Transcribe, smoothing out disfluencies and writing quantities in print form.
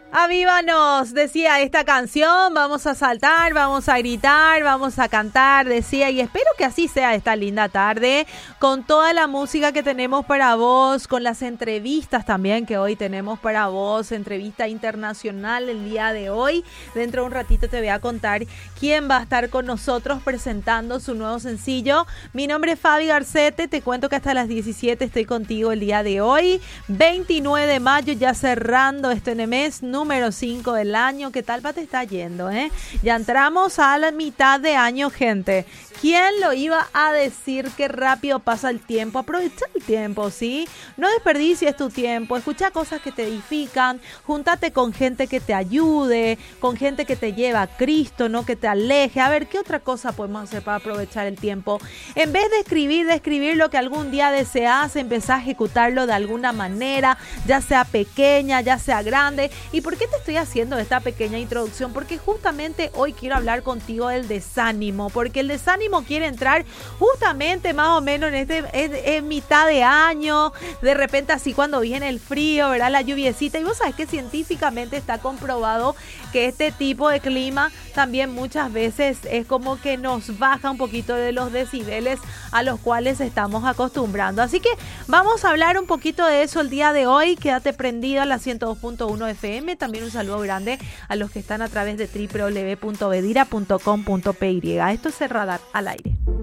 Avívanos, decía esta canción, vamos a saltar, vamos a gritar, vamos a cantar, decía, y espero que así sea esta linda tarde, con toda la música que tenemos para vos, con las entrevistas también que hoy tenemos para vos, entrevista internacional el día de hoy. Dentro de un ratito te voy a contar quién va a estar con nosotros presentando su nuevo sencillo. Mi nombre es Fabi Garcete, te cuento que hasta las 17 estoy contigo el día de hoy, 29 de mayo, ya cerrando este mes número 5 del año. ¿Qué tal te está yendo, Ya entramos a la mitad de año, gente. ¿Quién lo iba a decir? Qué rápido pasa el tiempo. Aprovecha el tiempo, ¿sí? No desperdicies tu tiempo. Escucha cosas que te edifican. Júntate con gente que te ayude, con gente que te lleva a Cristo, no que te aleje. A ver, ¿qué otra cosa podemos hacer para aprovechar el tiempo? En vez de escribir lo que algún día deseas, empezá a ejecutarlo de alguna manera, ya sea pequeña, ya sea grande. ¿Y por qué te estoy haciendo esta pequeña introducción? Porque justamente hoy quiero hablar contigo del desánimo, porque el desánimo quiere entrar justamente más o menos en mitad de año, de repente así cuando viene el frío, ¿verdad? La lluviecita, y vos sabés que científicamente está comprobado que este tipo de clima también muchas veces es como que nos baja un poquito de los decibeles a los cuales estamos acostumbrando. Así que vamos a hablar un poquito de eso el día de hoy. Quédate prendido a la 102.1 FM. También un saludo grande a los que están a través de www.bedira.com.py. Esto es el Radar al Aire.